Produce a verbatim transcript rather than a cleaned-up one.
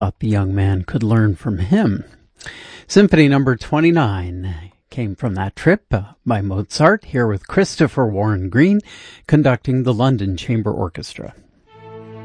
thought the young man could learn from him. Symphony number twenty-nine came from that trip uh, by Mozart, here with Christopher Warren Green conducting the London Chamber Orchestra.